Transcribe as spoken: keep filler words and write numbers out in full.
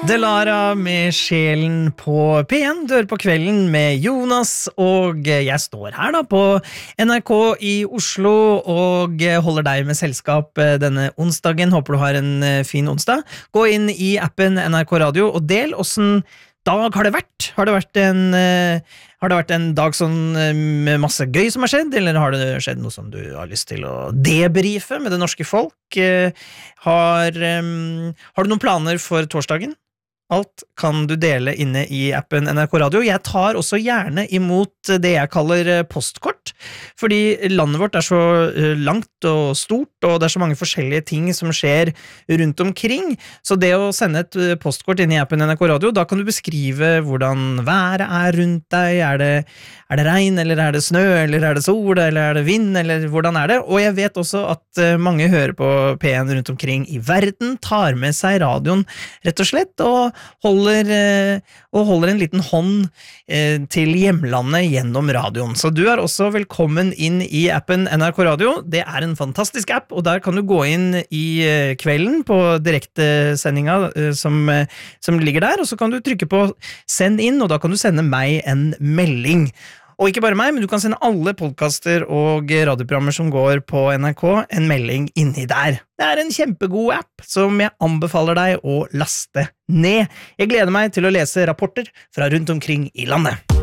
Delara med sjelen på P en, dør på kvelden med Jonas, og jeg står her da på N R K i Oslo og holder deg med selskap denne onsdagen. Håper du har en fin onsdag. Gå inn i appen N R K Radio og del hvordan dag har det vært. Har det vært en, har det vært en dag sånn med masse gøy som har skjedd, eller har det skjedd noe som du har lyst til å debrife med det norske folk? Har, har du noen planer for torsdagen? Alt kan du dele inne i appen N R K Radio. Jeg tar også gjerne imot det jeg kaller postkort, fordi landet vårt er så langt og stort, og det er så mange forskjellige ting som skjer rundt omkring. Så det å sende et postkort inn i appen N R K Radio, da kan du beskrive hvordan været er rundt deg. Er det, er det regn, eller er det snø, eller er det sol, eller er det vind, eller hvordan er det? Og jeg vet også at mange hører på P en rundt omkring i verden, tar med seg radioen rett og slett, og holder, og holder en liten hånd til hjemlandet gjennom radioen. Så du er også velkommen inn i appen N R K Radio. Det er en fantastisk app, og der kan du gå inn i kvelden på direktesendinga som, som ligger der, og så kan du trykke på send inn, og da kan du sende meg en melding. Og ikke bare meg, men du kan sende alle podcaster og radioprogrammer som går på N R K en melding inni der. Det er en kjempegod app som jeg anbefaler deg å laste ned. Jeg gleder meg til å lese rapporter fra rundt omkring i landet.